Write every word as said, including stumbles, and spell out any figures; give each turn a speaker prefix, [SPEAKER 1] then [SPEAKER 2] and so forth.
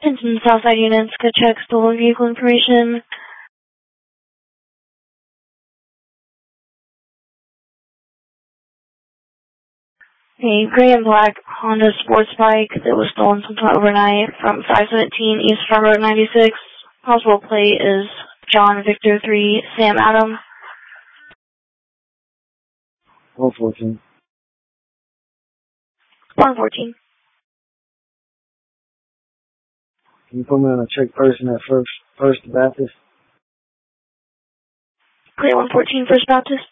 [SPEAKER 1] Pinson Southside units, go check stolen vehicle information. A gray and black Honda sports bike that was stolen sometime overnight from five seventeen East Farm Road ninety-six. Possible plate is John Victor three Sam Adam.
[SPEAKER 2] one fourteen.
[SPEAKER 1] one fourteen.
[SPEAKER 2] Can you put me on a check person at First First Baptist?
[SPEAKER 1] Clear one fourteen First Baptist.